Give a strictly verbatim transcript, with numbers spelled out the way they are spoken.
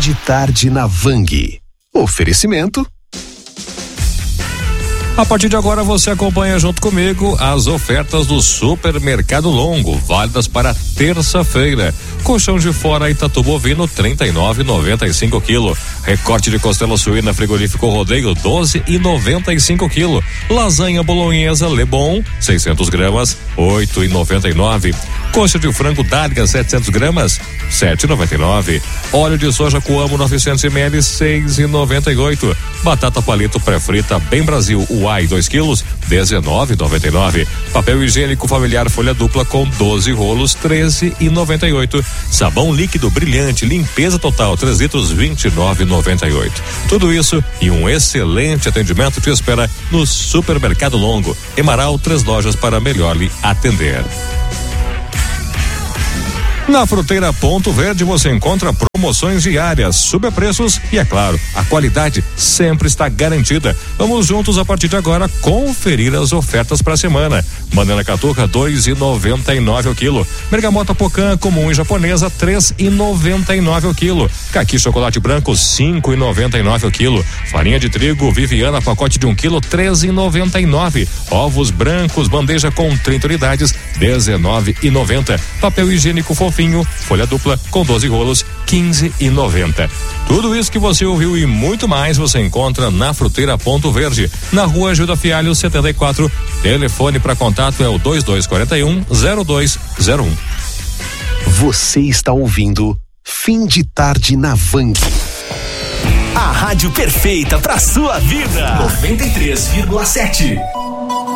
de tarde na Vang. Oferecimento. A partir de agora você acompanha junto comigo as ofertas do Supermercado Longo, válidas para terça-feira. Colchão de fora Itatu bovino trinta e nove e noventa e cinco quilo. Recorte de costela suína frigorífico Rodeio doze e noventa e cinco quilo. Lasanha bolonhesa Lebon seiscentos gramas oito e noventa e nove. Coxa de frango Dáliga setecentos gramas sete e noventa e nove. Óleo de soja Coamo novecentos mililitros seis e noventa e oito. Batata palito pré-frita Bem Brasil Uai dois quilos dezenove e noventa e nove. Papel higiênico familiar folha dupla com doze rolos treze e noventa e oito. Sabão líquido brilhante limpeza total três litros vinte e nove e noventa e oito. Tudo isso e um excelente atendimento te espera no Supermercado Longo. Emaral, três lojas para melhor lhe atender. Na Fruteira Ponto Verde você encontra promoções diárias, superpreços e, é claro, a qualidade sempre está garantida. Vamos juntos a partir de agora conferir as ofertas para a semana. Banana caturra dois e noventa e nove o quilo. Bergamota Pocã comum e japonesa três e noventa e nove o quilo. Caqui chocolate branco cinco e noventa e nove o quilo. Farinha de trigo Viviana pacote de um quilo três e noventa e nove. Ovos brancos bandeja com trinta unidades dezenove e noventa. Papel higiênico fofinho folha dupla com doze rolos quinze e noventa. Tudo isso que você ouviu e muito mais você encontra na Fruteira Ponto Verde, na Rua Gilda Fialho setenta e quatro. Telefone para contato é o dois dois quatro um zero dois zero um. Você está ouvindo Fim de Tarde na Vang. A rádio perfeita para sua vida. noventa e três vírgula sete.